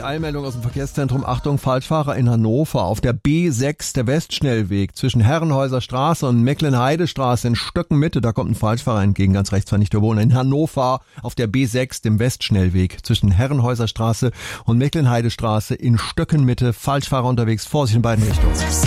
Eilmeldung aus dem Verkehrszentrum. Achtung, Falschfahrer in Hannover. Auf der B6, der Westschnellweg, zwischen Herrenhäuser Straße und Mecklenheidestraße in Stöckenmitte. Da kommt ein Falschfahrer entgegen, ganz rechts war nicht der Bewohner. In Hannover auf der B6, dem Westschnellweg, zwischen Herrenhäuser Straße und Mecklenheidestraße in Stöckenmitte. Falschfahrer unterwegs, Vorsicht in beiden Richtungen.